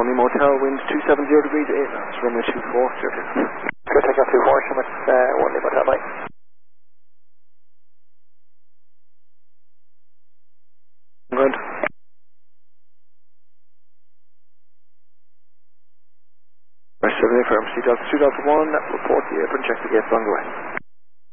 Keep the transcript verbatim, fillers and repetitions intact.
Tony Motel, wind two seven zero degrees, eight knots, runway two four, clear to. Good, take off two four, Summit, uh, one Lima Motel, bye. Good. Rest of the firm, C Delta two Delta one, report the apron, check the gates along the way.